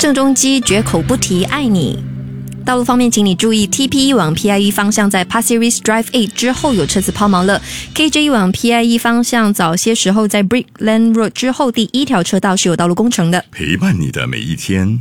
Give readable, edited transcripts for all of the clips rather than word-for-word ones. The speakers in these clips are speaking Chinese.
郑中基绝口不提爱你。道路方面，请你注意 TP1 往 PIE 方向在 Pasir Ris Drive 8之后有车子抛锚了， KJ 往 PIE 方向早些时候在 Brickland Road 之后第一条车道是有道路工程的。 陪伴你的每一天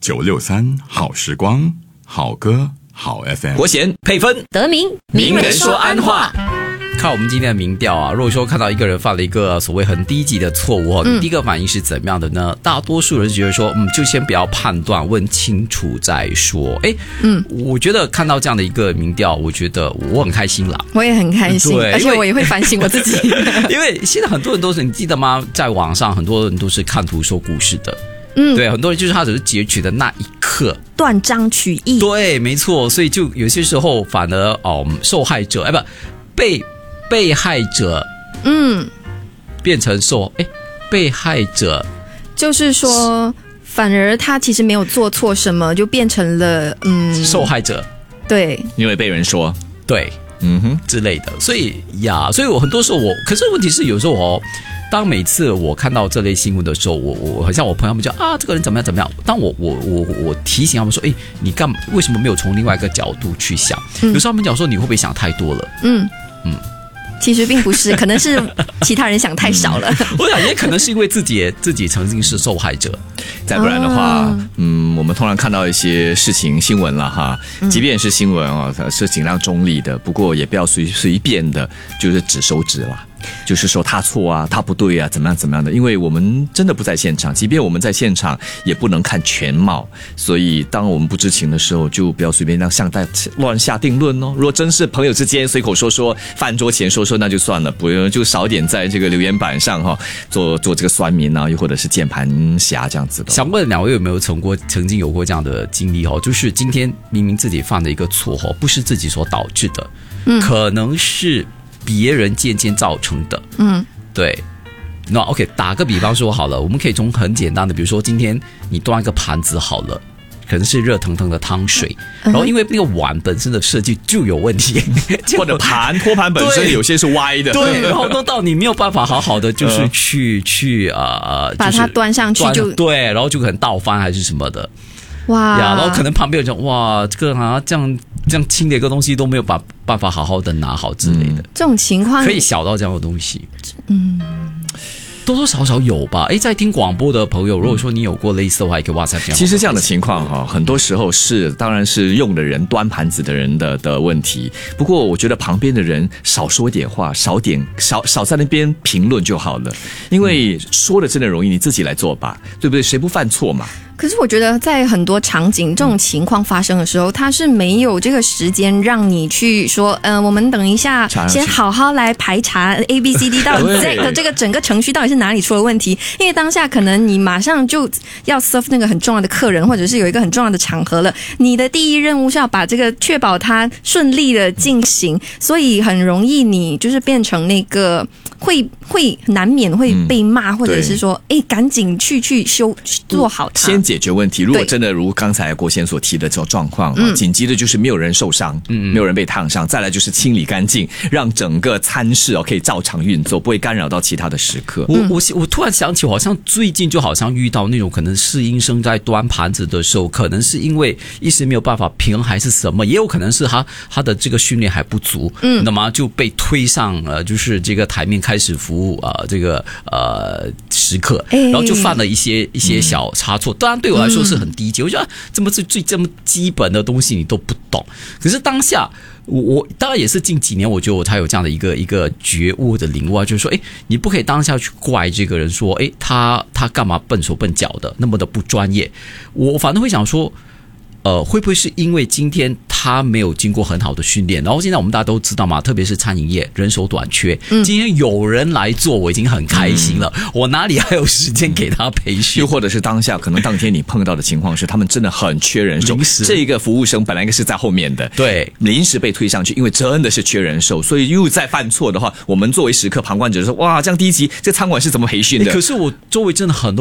，963好时光，好歌好 FM。 国贤配分得名名人说安话。 看我们今天的民调啊，如果说看到一个人犯了一个所谓很低级的错误，你第一个反应是怎么样的呢？大多数人觉得说，就先不要判断，问清楚再说。我觉得看到这样的一个民调，我觉得我很开心啦。 我也很开心， 对， 而且我也会反省我自己。 因为现在很多人都是，你记得吗？在网上很多人都是看图说故事的。对，很多人就是他只是截取的那一刻断章取义。 对，没错，所以就有些时候反而受害者被害者变成被害者， 就是说反而他其实没有做错什么，就变成了受害者。 对， 因为被人说对之类的，所以我很多时候可是问题是有时候当每次我看到这类新闻的时候，我很像我朋友们讲这个人怎么样怎么样，当我提醒他们说，你为什么没有从另外一个角度去想？有时候他们讲说你会不会想太多了？ 其实并不是，可能是其他人想太少了。 我想也可能是因为自己曾经是受害者。 再不然的话，我们通常看到一些事情新闻了哈，即便是新闻是尽量中立的，不过也不要随便的，就是指手指啦。就是说他错啊，他不对啊，怎么样的，因为我们真的不在现场，即便我们在现场也不能看全貌，所以当我们不知情的时候，就不要随便让乱下定论哦。如果真是朋友之间随口说，饭桌前说那就算了，不用就少点在这个留言板上做这个酸民啊，又或者是键盘侠这样子的。 想问两位有没有曾经有过这样的经历就是今天明明自己犯的一个错不是自己所导致的，可能是别人渐渐造成的。对。那 OK， 打个比方说好了，我们可以从很简单的，比如说今天你端一个盘子好了，可能是热腾腾的汤水，然后因为那个碗本身的设计就有问题， 或者托盘本身有些是歪的， 对，然后弄到你没有办法好好的就是去把它端上去对，然后就可能倒翻还是什么的。 哇， 然后可能旁边有人哇，这个好像这样轻的一个东西都没有办法好好的拿好之类的， 这种情况可以小到这样的东西，多多少少有吧。在听广播的朋友，如果说你有过类似的话，也可以 WhatsApp。 其实这样的情况很多时候当然是用的人端盘子的人的问题。不过我觉得旁边的人少说一点话，少在那边评论就好了，因为说的真的容易，你自己来做吧，对不对？谁不犯错嘛？ 可是我觉得在很多场景这种情况发生的时候，它是没有这个时间让你去说我们等一下先好好来排查 ABCD 到 Z 的这个整个程序到底是哪里出了问题，因为当下可能你马上就要 serve 那个很重要的客人，或者是有一个很重要的场合了，你的第一任务是要把这个确保它顺利的进行，所以很容易你就是变成那个会难免会被骂，或者是说赶紧去做好它， 先解决问题。如果真的如刚才国贤所提的这种状况，紧急的就是没有人受伤，没有人被烫伤，再来就是清理干净，让整个餐室可以照常运作，不会干扰到其他的食客。 我突然想起，好像最近就好像遇到那种可能侍应生在端盘子的时候，可能是因为一时没有办法平衡还是什么，也有可能是他的这个训练还不足，那么就被推上就是这个台面开始服务这个食客，然后就犯了一些小差错。当然对我来说是很低级，我觉得这么基本的东西你都不懂。可是当下我当然也是近几年，我觉得我才有这样的一个觉悟的领悟就是说，你不可以当下去怪这个人说，他干嘛笨手笨脚的，那么的不专业。我反正会想说，会不会是因为今天他没有经过很好的训练，然后现在我们大家都知道嘛，特别是餐饮业人手短缺，今天有人来做我已经很开心了，我哪里还有时间给他培训？ 又或者是当下可能当天你碰到的情况是他们真的很缺人手，这个服务生本来应该是在后面的， 对， 临时被推上去，因为真的是缺人手，所以又再犯错的话，我们作为食客旁观者说，哇，这样低级，这餐馆是怎么培训的？ 可是我周围真的很多朋友就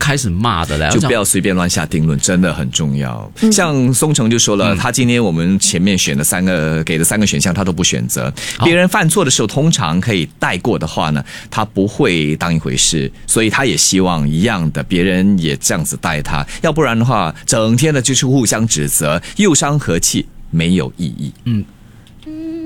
开始骂的了， 就不要随便乱下定论，真的很重要。像松成就说了，他今天我们前面选的给的3个选项，他都不选择。别人犯错的时候，通常可以带过的话呢，他不会当一回事，所以他也希望一样的，别人也这样子待他，要不然的话，整天的就是互相指责，又伤和气，没有意义。